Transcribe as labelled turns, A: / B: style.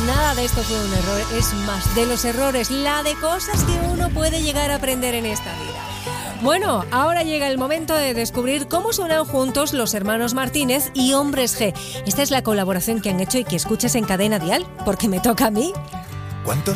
A: Nada de esto fue un error, es más, de los errores, la de cosas que uno puede llegar a aprender en esta vida. Bueno, ahora llega el momento de descubrir cómo suenan juntos los hermanos Martínez y Hombres G. Esta es la colaboración que han hecho y que escuchas en Cadena Dial, porque me toca a mí.
B: ¿Cuántos